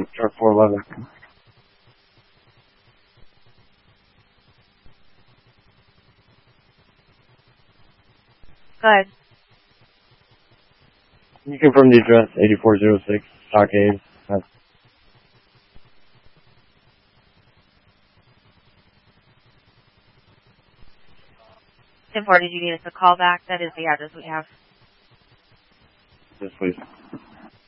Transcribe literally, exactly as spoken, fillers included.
from truck four eleven. Go ahead. Can you confirm the address, eighty-four oh six, Stockade? That's ten four, did you need us to call back? That is the address we have. this, please.